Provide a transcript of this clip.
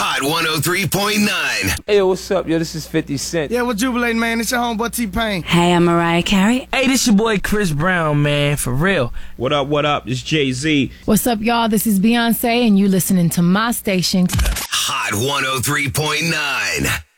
Hot 103.9. Hey, yo, what's up, yo? This is 50 Cent. Yeah, we're jubilating, man. It's your homeboy T-Pain. Hey, I'm Mariah Carey. Hey, this your boy Chris Brown, man, for real. What up, it's Jay-Z. What's up, y'all? This is Beyonce, and you listening to my station. Hot 103.9.